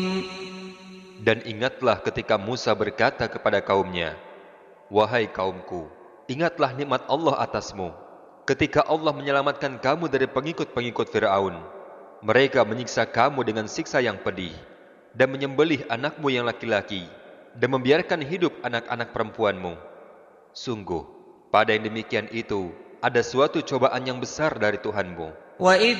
Dan ingatlah ketika Musa berkata kepada kaumnya, "Wahai kaumku, ingatlah nikmat Allah atasmu, ketika Allah menyelamatkan kamu dari pengikut-pengikut Fir'aun. Mereka menyiksa kamu dengan siksa yang pedih, dan menyembelih anakmu yang laki-laki, dan membiarkan hidup anak-anak perempuanmu. Sungguh, pada yang demikian itu, ada suatu cobaan yang besar dari Tuhanmu." وإذ